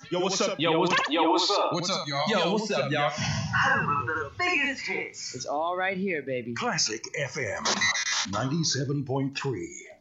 Yo, what's up? What's up? What's up, y'all? Yo, what's up, y'all? Home of the biggest hits. It's all right here, baby. Classic FM 97.3.